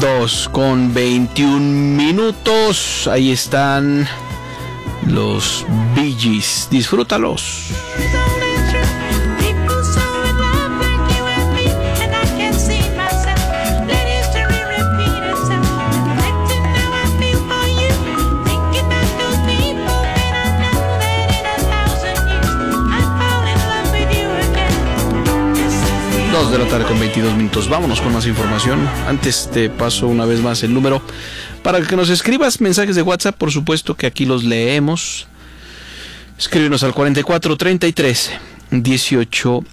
2:21. Ahí están los Bee Gees. Disfrútalos. 2:22. Vámonos con más información. Antes te paso una vez más el número para que nos escribas mensajes de WhatsApp. Por supuesto que aquí los leemos. Escríbenos al 4433 18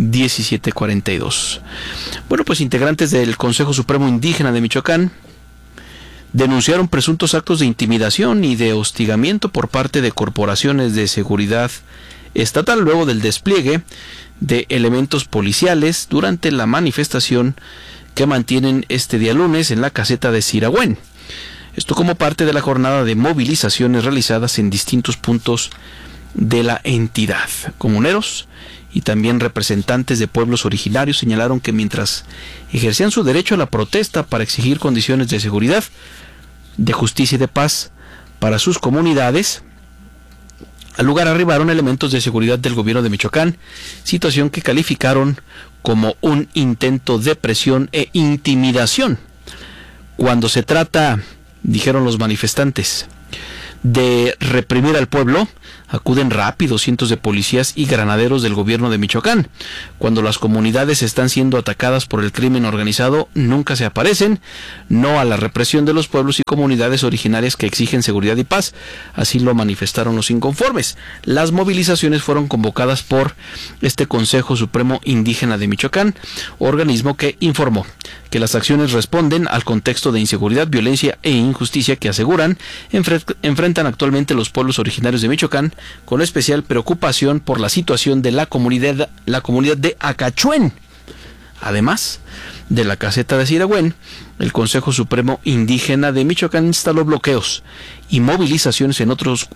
17 42. Bueno, pues integrantes del Consejo Supremo Indígena de Michoacán denunciaron presuntos actos de intimidación y de hostigamiento por parte de corporaciones de seguridad estatal luego del despliegue de elementos policiales durante la manifestación que mantienen este día lunes en la caseta de Siragüen. Esto como parte de la jornada de movilizaciones realizadas en distintos puntos de la entidad. Comuneros y también representantes de pueblos originarios señalaron que mientras ejercían su derecho a la protesta para exigir condiciones de seguridad, de justicia y de paz para sus comunidades, al lugar arribaron elementos de seguridad del gobierno de Michoacán, situación que calificaron como un intento de presión e intimidación. Cuando se trata, dijeron los manifestantes, de reprimir al pueblo, acuden rápido cientos de policías y granaderos del gobierno de Michoacán. Cuando las comunidades están siendo atacadas por el crimen organizado, nunca se aparecen, no a la represión de los pueblos y comunidades originarias que exigen seguridad y paz. Así lo manifestaron los inconformes. Las movilizaciones fueron convocadas por este Consejo Supremo Indígena de Michoacán, organismo que informó que las acciones responden al contexto de inseguridad, violencia e injusticia que aseguran enfrentan actualmente los pueblos originarios de Michoacán, con especial preocupación por la situación de la comunidad de Acachuén. Además de la caseta de Siragüen, el Consejo Supremo Indígena de Michoacán instaló bloqueos y movilizaciones en otros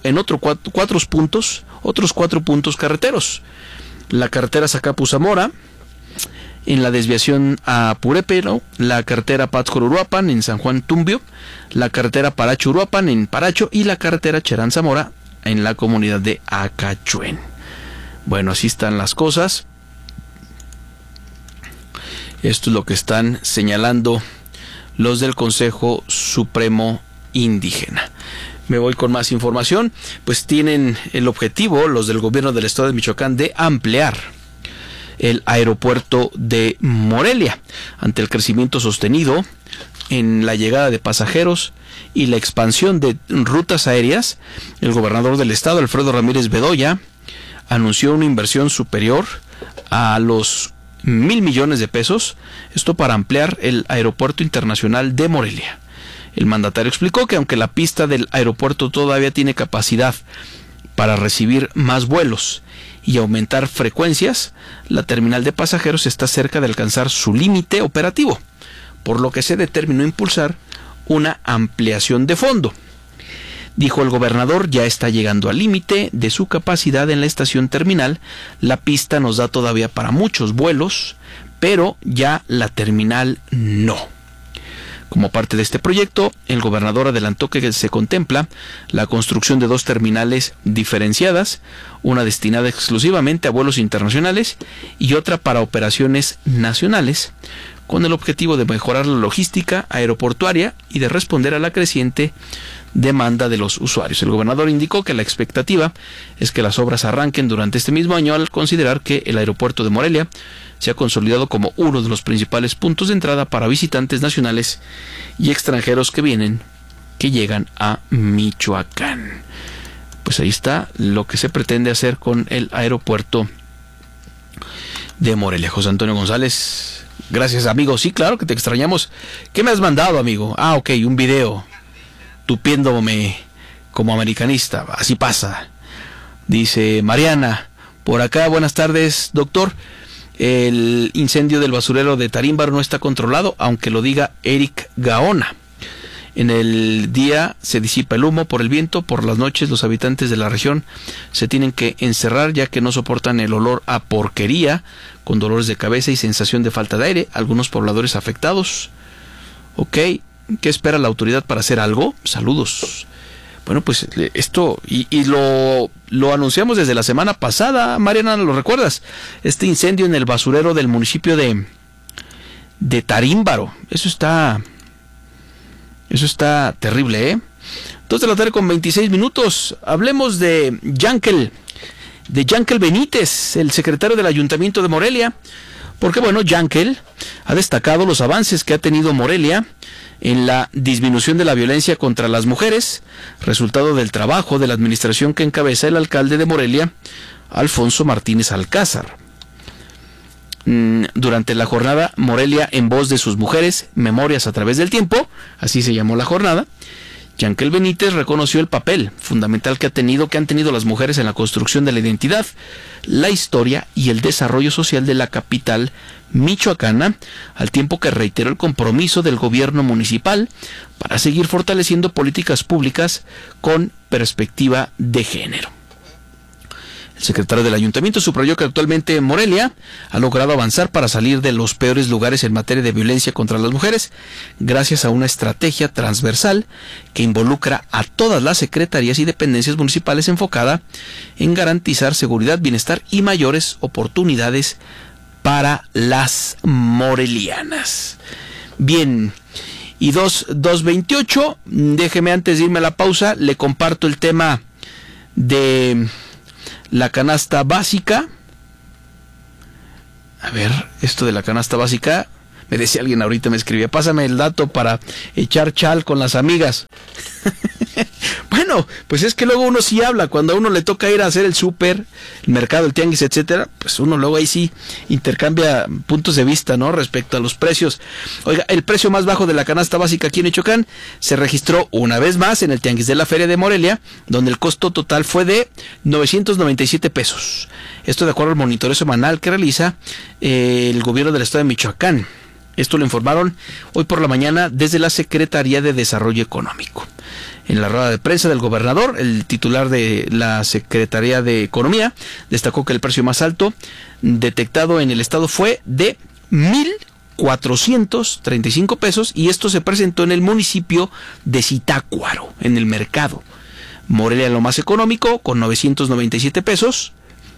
cuatro puntos carreteros. La carretera Zacapu-Zamora, en la desviación a Purépero, la carretera Pátzcuaro-Uruapan en San Juan Tumbio, la carretera Paracho-Uruapan en Paracho y la carretera Cherán-Zamora en la comunidad de Acachuén. Bueno, así están las cosas. Esto es lo que están señalando los del Consejo Supremo Indígena. Me voy con más información. Pues tienen el objetivo, los del gobierno del estado de Michoacán, de ampliar el aeropuerto de Morelia ante el crecimiento sostenido en la llegada de pasajeros y la expansión de rutas aéreas. El gobernador del estado, Alfredo Ramírez Bedoya, anunció una inversión superior a los 1,000 millones de pesos, esto para ampliar el aeropuerto internacional de Morelia. El mandatario explicó que aunque la pista del aeropuerto todavía tiene capacidad para recibir más vuelos y aumentar frecuencias, la terminal de pasajeros está cerca de alcanzar su límite operativo, por lo que se determinó impulsar una ampliación de fondo. Dijo el gobernador, ya está llegando al límite de su capacidad en la estación terminal, la pista nos da todavía para muchos vuelos, pero ya la terminal no. Como parte de este proyecto, el gobernador adelantó que se contempla la construcción de 2 terminales diferenciadas, una destinada exclusivamente a vuelos internacionales y otra para operaciones nacionales, con el objetivo de mejorar la logística aeroportuaria y de responder a la creciente demanda de los usuarios. El gobernador indicó que la expectativa es que las obras arranquen durante este mismo año, al considerar que el aeropuerto de Morelia se ha consolidado como uno de los principales puntos de entrada para visitantes nacionales y extranjeros que llegan a Michoacán. Pues ahí está lo que se pretende hacer con el aeropuerto de Morelia. José Antonio González, gracias, amigo. Sí, claro que te extrañamos. ¿Qué me has mandado, amigo? Ok, un video tupiéndome como americanista. Así pasa. Dice Mariana, por acá, buenas tardes, doctor. El incendio del basurero de Tarímbaro no está controlado, aunque lo diga Eric Gaona. En el día se disipa el humo por el viento, por las noches los habitantes de la región se tienen que encerrar ya que no soportan el olor a porquería, con dolores de cabeza y sensación de falta de aire. Algunos pobladores afectados ¿Ok? ¿Qué espera la autoridad para hacer algo? Saludos. Bueno, pues esto, y lo anunciamos desde la semana pasada, Mariana, ¿lo recuerdas? Este incendio en el basurero del municipio de Tarímbaro. Eso está terrible, ¿eh? 2 de la tarde con 26 minutos. Hablemos de Yankel Benítez, el secretario del Ayuntamiento de Morelia. Porque, bueno, Yankel ha destacado los avances que ha tenido Morelia en la disminución de la violencia contra las mujeres, resultado del trabajo de la administración que encabeza el alcalde de Morelia, Alfonso Martínez Alcázar. Durante la jornada Morelia en voz de sus mujeres, Memorias a través del tiempo, así se llamó la jornada, Yankel Benítez reconoció el papel fundamental que han tenido las mujeres en la construcción de la identidad, la historia y el desarrollo social de la capital michoacana, al tiempo que reiteró el compromiso del gobierno municipal para seguir fortaleciendo políticas públicas con perspectiva de género. El secretario del ayuntamiento subrayó que actualmente Morelia ha logrado avanzar para salir de los peores lugares en materia de violencia contra las mujeres, gracias a una estrategia transversal que involucra a todas las secretarías y dependencias municipales enfocada en garantizar seguridad, bienestar y mayores oportunidades para las morelianas. Bien, y 2:28, déjeme antes de irme a la pausa, le comparto el tema de la canasta básica. A ver, esto de la canasta básica, me decía alguien ahorita, me escribía, pásame el dato para echar chal con las amigas. Bueno, pues es que luego uno sí habla, cuando a uno le toca ir a hacer el súper, el mercado, el tianguis, etcétera, pues uno luego ahí sí intercambia puntos de vista, ¿no?, respecto a los precios. Oiga, el precio más bajo de la canasta básica aquí en Michoacán se registró una vez más en el tianguis de la Feria de Morelia, donde el costo total fue de 997 pesos. Esto de acuerdo al monitoreo semanal que realiza el gobierno del estado de Michoacán. Esto lo informaron hoy por la mañana desde la Secretaría de Desarrollo Económico. En la rueda de prensa del gobernador, el titular de la Secretaría de Economía destacó que el precio más alto detectado en el estado fue de 1,435 pesos y esto se presentó en el municipio de Zitácuaro, en el mercado. Morelia lo más económico, con 997 pesos.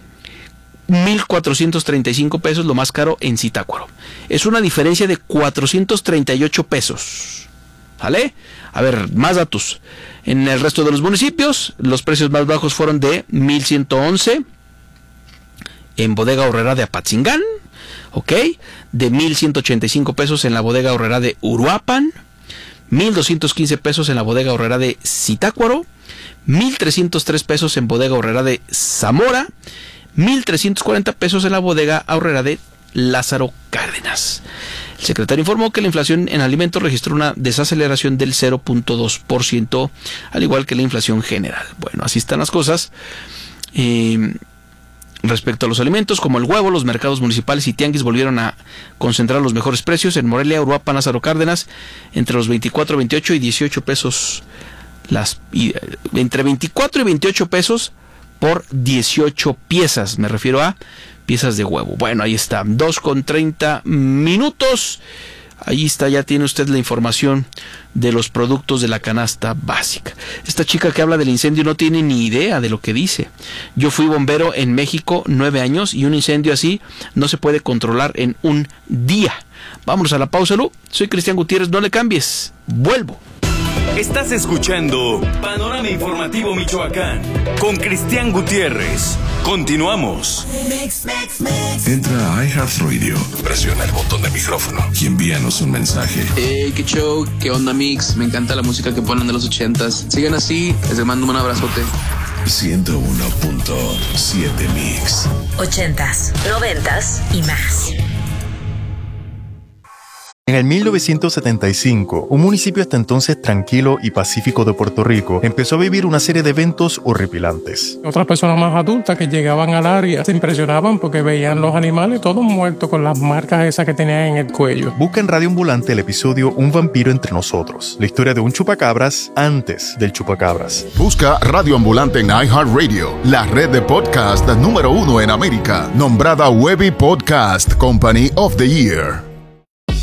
1,435 pesos lo más caro en Zitácuaro. Es una diferencia de 438 pesos. ¿Vale? A ver, más datos. En el resto de los municipios, los precios más bajos fueron de 1,111 en Bodega Aurrerá de Apatzingán, ¿ok? De 1,185 pesos en la Bodega Aurrerá de Uruapan, 1,215 pesos en la Bodega Aurrerá de Zitácuaro, 1,303 pesos en Bodega Aurrerá de Zamora, 1,340 pesos en la Bodega Aurrerá de Lázaro Cárdenas. El secretario informó que la inflación en alimentos registró una desaceleración del 0.2%, al igual que la inflación general. Bueno, así están las cosas. Respecto a los alimentos, como el huevo, los mercados municipales y tianguis volvieron a concentrar los mejores precios. En Morelia, Uruapan, Lázaro Cárdenas, entre los 24, 28 y 18 pesos. Entre 24 y 28 pesos por 18 piezas, me refiero a piezas de huevo. Bueno, ahí está, 2:30 minutos. Ahí está, ya tiene usted la información de los productos de la canasta básica. Esta chica que habla del incendio no tiene ni idea de lo que dice. Yo fui bombero en México 9 años y un incendio así no se puede controlar en un día. Vámonos a la pausa, Lu. Soy Cristian Gutiérrez, no le cambies. Vuelvo. Estás escuchando Panorama Informativo Michoacán con Cristian Gutiérrez. Continuamos. Entra a iHeartRadio, presiona el botón de micrófono y envíanos un mensaje. Hey, qué show, qué onda, Mix. Me encanta la música que ponen de los 80s. Sigan así, les mando un abrazote. 101.7 Mix. 80s, 90s y más. En el 1975, un municipio hasta entonces tranquilo y pacífico de Puerto Rico empezó a vivir una serie de eventos horripilantes. Otras personas más adultas que llegaban al área se impresionaban porque veían los animales todos muertos con las marcas esas que tenían en el cuello. Busca en Radio Ambulante el episodio Un vampiro entre nosotros, la historia de un chupacabras antes del chupacabras. Busca Radio Ambulante en iHeartRadio, la red de podcast número 1 en América, nombrada Webby Podcast Company of the Year.